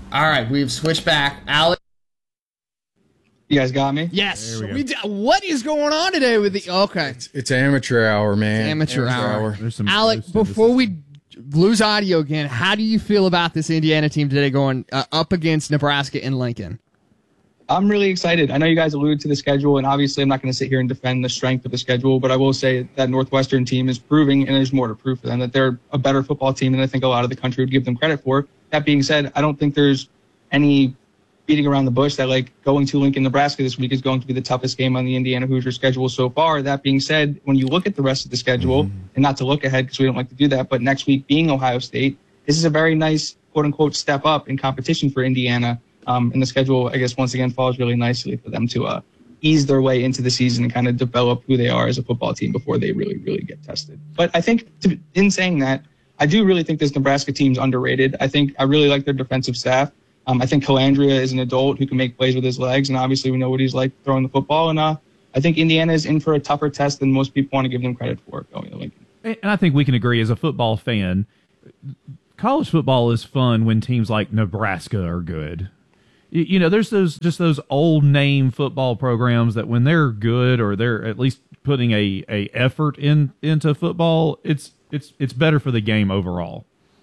All right, we've switched back. Alex. You guys got me? Yes. What is going on today with the... Okay. It's amateur hour, man. Amateur hour. Alec, before we lose audio again, how do you feel about this Indiana team today going up against Nebraska in Lincoln? I'm really excited. I know you guys alluded to the schedule, and obviously I'm not going to sit here and defend the strength of the schedule, but I will say that Northwestern team is proving, and there's more to prove for them, that they're a better football team than I think a lot of the country would give them credit for. That being said, I don't think there's any beating around the bush that like going to Lincoln, Nebraska this week is going to be the toughest game on the Indiana Hoosier schedule so far. That being said, when you look at the rest of the schedule, and not to look ahead because we don't like to do that, but next week being Ohio State, this is a very nice quote unquote step up in competition for Indiana. And the schedule, I guess, once again falls really nicely for them to ease their way into the season and kind of develop who they are as a football team before they really, really get tested. But I think in saying that, I do really think this Nebraska team's underrated. I really like their defensive staff. I think Calandria is an adult who can make plays with his legs, and obviously we know what he's like throwing the football. And I think Indiana is in for a tougher test than most people want to give them credit for going to Lincoln. And I think we can agree as a football fan, college football is fun when teams like Nebraska are good. You know, there's those old name football programs that when they're good or they're at least putting a effort into football, it's better for the game overall.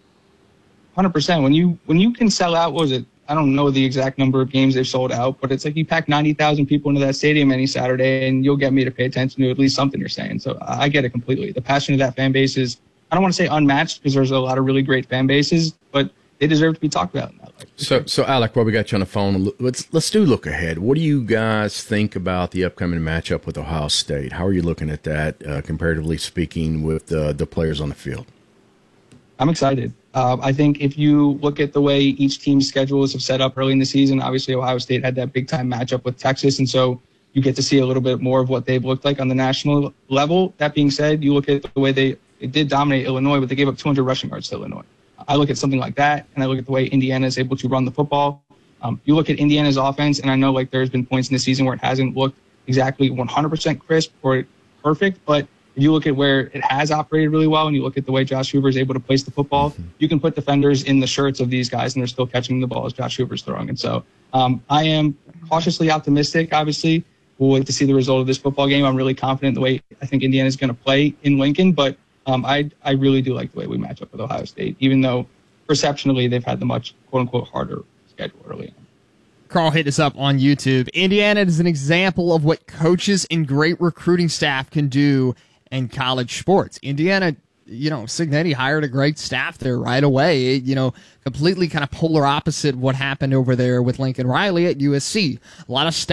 100%. When you can sell out, what was it? I don't know the exact number of games they've sold out, but it's like you pack 90,000 people into that stadium any Saturday, and you'll get me to pay attention to at least something you're saying. So I get it completely. The passion of that fan base is, I don't want to say unmatched because there's a lot of really great fan bases, but they deserve to be talked about in that way. So Alec, while we got you on the phone, let's do look ahead. What do you guys think about the upcoming matchup with Ohio State? How are you looking at that, comparatively speaking, with the players on the field? I'm excited. I think if you look at the way each team's schedules have set up early in the season, obviously Ohio State had that big-time matchup with Texas, and so you get to see a little bit more of what they've looked like on the national level. That being said, you look at the way they did dominate Illinois, but they gave up 200 rushing yards to Illinois. I look at something like that, and I look at the way Indiana is able to run the football. You look at Indiana's offense, and I know like there's been points in the season where it hasn't looked exactly 100% crisp or perfect, but if you look at where it has operated really well, and you look at the way Josh Hoover is able to place the football, you can put defenders in the shirts of these guys, and they're still catching the ball as Josh Hoover's throwing. And so I am cautiously optimistic, obviously. We'll wait to see the result of this football game. I'm really confident in the way I think Indiana is going to play in Lincoln, but I really do like the way we match up with Ohio State, even though perceptionally they've had the much, quote-unquote, harder schedule early on. Carl hit us up on YouTube. Indiana is an example of what coaches and great recruiting staff can do in college sports. Indiana, Cignetti hired a great staff there right away, completely kind of polar opposite what happened over there with Lincoln Riley at USC. A lot of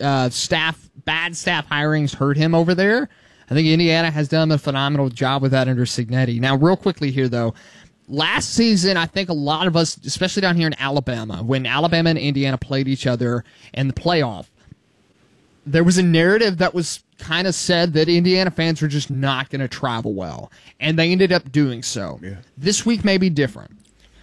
bad staff hirings hurt him over there. I think Indiana has done a phenomenal job with that under Cignetti. Now, real quickly here, though, last season, I think a lot of us, especially down here in Alabama, when Alabama and Indiana played each other in the playoff, there was a narrative that was kind of said that Indiana fans were just not going to travel well, and they ended up doing so. Yeah. This week may be different.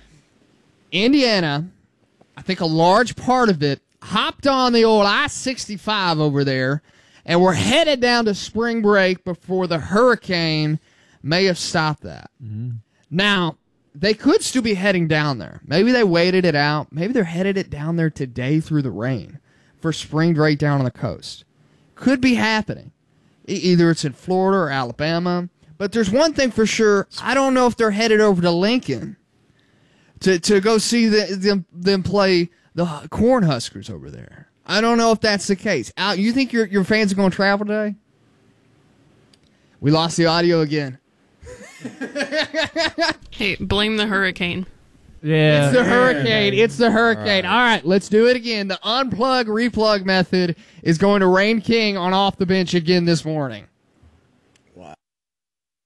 Indiana, I think a large part of it, hopped on the old I-65 over there, and we're headed down to spring break before the hurricane may have stopped that. Mm-hmm. Now, they could still be heading down there. Maybe they waited it out. Maybe they're headed it down there today through the rain for spring break down on the coast. Could be happening. Either it's in Florida or Alabama. But there's one thing for sure. I don't know if they're headed over to Lincoln to go see them play the Cornhuskers over there. I don't know if that's the case. Al, you think your fans are going to travel today? We lost the audio again. Hey, blame the hurricane. Yeah. It's the hurricane. It's the hurricane. All right, let's do it again. The unplug, replug method is going to reign king on Off the Bench again this morning.